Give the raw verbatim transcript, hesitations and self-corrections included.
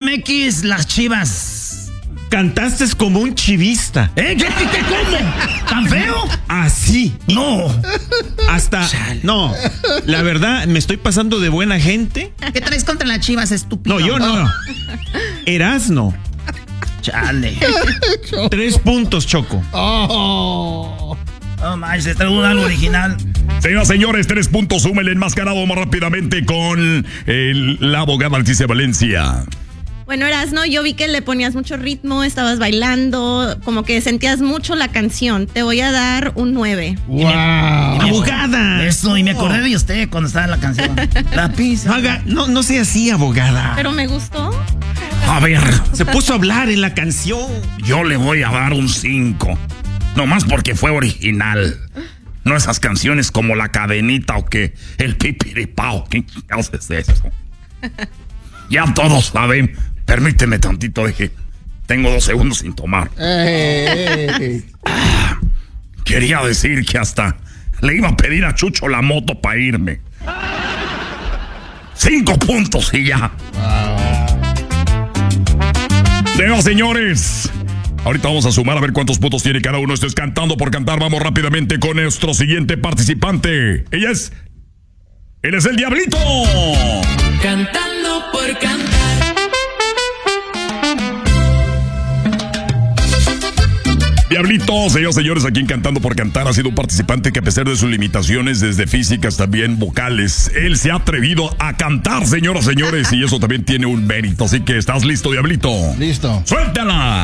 M X, las Chivas. Cantaste como un chivista. ¿Eh? ¿Qué, qué, qué cómo? ¿Tan feo? Así. No. Hasta... Chale. No, la verdad, me estoy pasando de buena gente. ¿Qué traes contra las Chivas, estúpido? No, yo no. Erasno. Chale. Tres puntos, Choco. Oh. No manches, se trae algo original. Señoras y señores, tres puntos, sumen el enmascarado más rápidamente con el, la abogada Leticia Valencia. Bueno, Erasno, yo vi que le ponías mucho ritmo, estabas bailando, como que sentías mucho la canción. Te voy a dar un nueve. Wow. ¡Abogada! Eso, y me acordé de usted cuando estaba en la canción. La pizza. Haga, no, no sea así, abogada. Pero me gustó. A ver, Se puso a hablar en la canción. Yo le voy a dar un cinco. Nomás porque fue original. No esas canciones como La Cadenita o que El Pipiripao. ¿Qué chingados es eso? Ya todos saben. Permíteme tantito, dije. Tengo dos segundos sin tomar. Hey. Quería decir que hasta le iba a pedir a Chucho la moto para irme. Cinco puntos y ya. Señoras, señores, ahorita vamos a sumar a ver cuántos puntos tiene cada uno. Esto es Cantando por Cantar. Vamos rápidamente con nuestro siguiente participante. Ella es... Él es el Diablito. Cantando por cantar. Diablito, señoras y señores, aquí en Cantando por Cantar ha sido un participante que a pesar de sus limitaciones, desde físicas también vocales, él se ha atrevido a cantar, señoras y señores, y eso también tiene un mérito. Así que, ¿estás listo, Diablito? Listo. ¡Suéltala!